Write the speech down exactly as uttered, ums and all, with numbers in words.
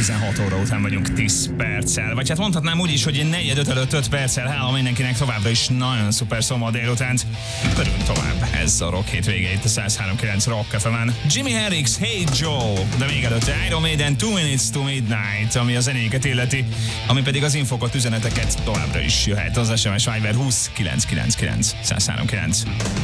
tizenhat óra után vagyunk tíz perccel. Vagy hát mondhatnám úgy is, hogy negyed öt előtt öt perccel. Hála mindenkinek, továbbra is nagyon szuper szombat délutánt. Körülünk tovább. Ez a Rock hétvége itt a száz három kilenc Rock ef emen. Jimi Hendrix, Hey Joe, de még előtte Iron Maiden, Two Minutes to Midnight, ami a zenéket illeti, ami pedig az infokat, üzeneteket továbbra is jöhet az es em es Viber húsz kilenc kilenc kilenc száz három kilenc.